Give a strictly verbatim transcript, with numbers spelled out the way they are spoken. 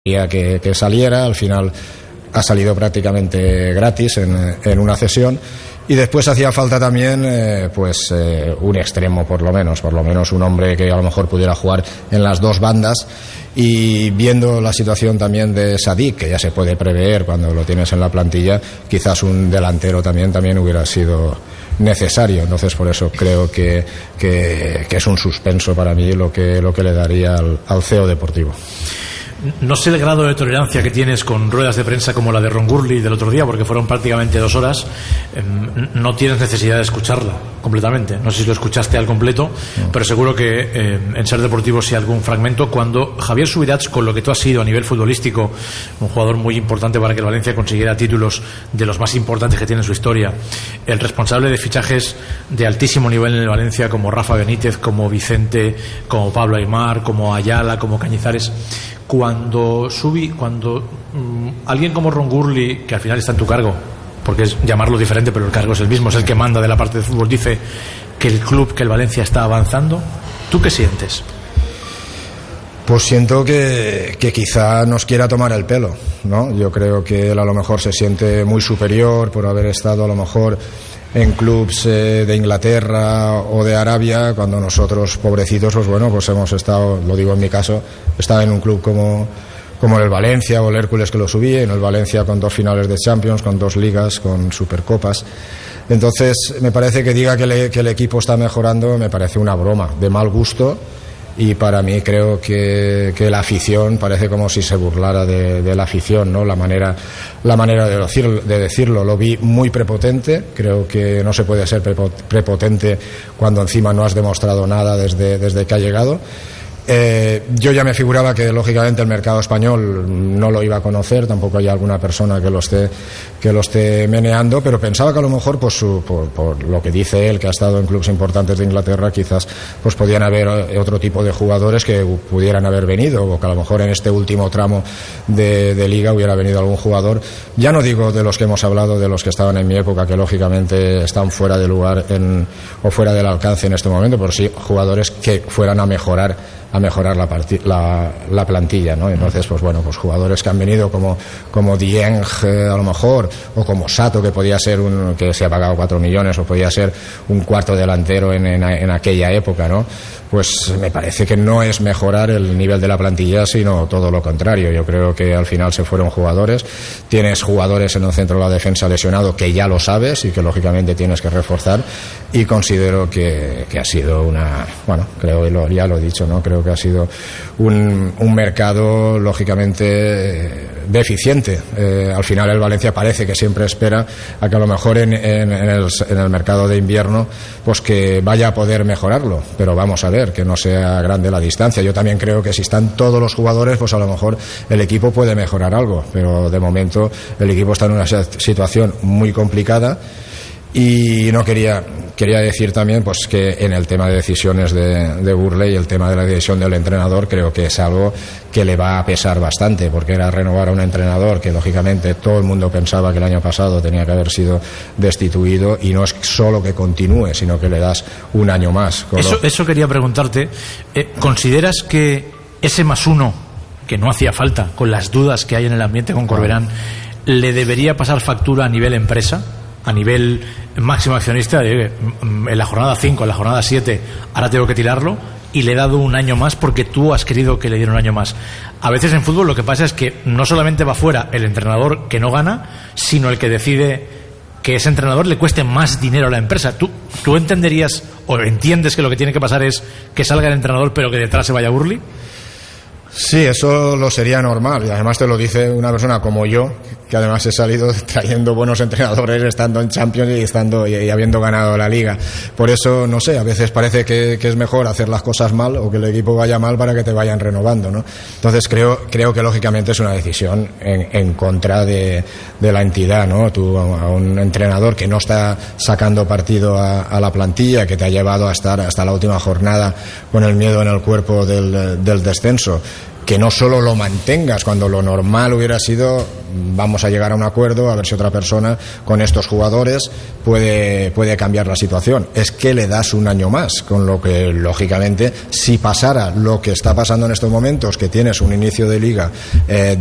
Que, que saliera, al final ha salido prácticamente gratis en, en una cesión, y después hacía falta también eh, pues eh, un extremo, por lo menos por lo menos un hombre que a lo mejor pudiera jugar en las dos bandas, y viendo la situación también de Sadik, que ya se puede prever cuando lo tienes en la plantilla, quizás un delantero también también hubiera sido necesario. Entonces por eso creo que, que, que es un suspenso para mí lo que, lo que le daría al, al C E O deportivo. No sé el grado de tolerancia que tienes con ruedas de prensa como la de Ron Gurley del otro día, porque fueron prácticamente dos horas. No tienes necesidad de escucharla completamente. No sé si lo escuchaste al completo, no. Pero seguro que eh, en Ser Deportivo sí algún fragmento. Cuando Javier Subirats, con lo que tú has sido a nivel futbolístico, un jugador muy importante para que el Valencia consiguiera títulos de los más importantes que tiene en su historia, el responsable de fichajes de altísimo nivel en el Valencia, como Rafa Benítez, como Vicente, como Pablo Aimar, como Ayala, como Cañizares. Cuando Subi, cuando mmm, alguien como Ron Gurley, que al final está en tu cargo, porque es llamarlo diferente, pero el cargo es el mismo, es el que manda de la parte de fútbol, dice que el club, que el Valencia está avanzando, ¿tú qué sientes? Pues siento que, que quizá nos quiera tomar el pelo, ¿no? Yo creo que él a lo mejor se siente muy superior por haber estado a lo mejor en clubs eh, de Inglaterra o de Arabia, cuando nosotros, pobrecitos, pues bueno, pues hemos estado, lo digo en mi caso, estaba en un club como, como el Valencia o el Hércules, que lo subí, en el Valencia con dos finales de Champions, con dos ligas, con Supercopas. Entonces me parece que diga que, le, que el equipo está mejorando, me parece una broma, de mal gusto. Y para mí creo que, que la afición parece como si se burlara de, de la afición, ¿no? La manera, la manera de, decir, de decirlo. Lo vi muy prepotente. Creo que no se puede ser prepotente cuando encima no has demostrado nada desde, desde que ha llegado. Eh, yo ya me figuraba que lógicamente el mercado español no lo iba a conocer, tampoco hay alguna persona que lo esté que lo esté meneando, pero pensaba que a lo mejor pues, su, por, por lo que dice él, que ha estado en clubes importantes de Inglaterra, quizás pues podían haber otro tipo de jugadores que pudieran haber venido, o que a lo mejor en este último tramo de, de liga hubiera venido algún jugador, ya no digo de los que hemos hablado, de los que estaban en mi época, que lógicamente están fuera de lugar en, o fuera del alcance en este momento, pero sí jugadores que fueran a mejorar a mejorar la, parti- la, la plantilla, ¿no? Entonces, pues bueno, pues jugadores que han venido como, como Dieng, eh, a lo mejor, o como Sato, que podía ser un, que se ha pagado cuatro millones, o podía ser un cuarto delantero en, en, en aquella época, ¿no? Pues me parece que no es mejorar el nivel de la plantilla, sino todo lo contrario. Yo creo que al final se fueron jugadores. Tienes jugadores en el centro de la defensa lesionado, que ya lo sabes y que lógicamente tienes que reforzar, y considero que, que ha sido una, bueno, creo que lo, ya lo he dicho, ¿no? Creo que ha sido un, un mercado lógicamente eh, deficiente. Eh, al final el Valencia parece que siempre espera a que a lo mejor en, en, en, el, en el mercado de invierno pues que vaya a poder mejorarlo, pero vamos a ver, que no sea grande la distancia. Yo también creo que si están todos los jugadores, pues a lo mejor el equipo puede mejorar algo, pero de momento el equipo está en una situación muy complicada. Y no quería quería decir también pues que en el tema de decisiones de, de Gurley, el tema de la decisión del entrenador, creo que es algo que le va a pesar bastante, porque era renovar a un entrenador que lógicamente todo el mundo pensaba que el año pasado tenía que haber sido destituido, y no es solo que continúe, sino que le das un año más. Eso, lo... eso quería preguntarte. Eh, ¿Consideras que ese más uno, que no hacía falta, con las dudas que hay en el ambiente con Corberán, le debería pasar factura a nivel empresa? A nivel máximo accionista, en la jornada cinco, en la jornada siete, ahora tengo que tirarlo, y le he dado un año más porque tú has querido que le diera un año más. A veces en fútbol lo que pasa es que no solamente va fuera el entrenador que no gana, sino el que decide que ese entrenador le cueste más dinero a la empresa. ¿Tú, tú entenderías o entiendes que lo que tiene que pasar es que salga el entrenador pero que detrás se vaya Gurley? Sí, eso lo sería normal, y además te lo dice una persona como yo, que además he salido trayendo buenos entrenadores, estando en Champions y estando y, y habiendo ganado la Liga. Por eso, no sé, a veces parece que, que es mejor hacer las cosas mal, o que el equipo vaya mal, para que te vayan renovando, ¿no? Entonces creo creo que lógicamente es una decisión en, en contra de, de la entidad, ¿no? Tú a un entrenador que no está sacando partido a, a la plantilla, que te ha llevado a estar hasta la última jornada con el miedo en el cuerpo del, del descenso, que no solo lo mantengas, cuando lo normal hubiera sido vamos a llegar a un acuerdo, a ver si otra persona con estos jugadores puede, puede cambiar la situación. Es que le das un año más, con lo que lógicamente si pasara lo que está pasando en estos momentos, que tienes un inicio de liga eh,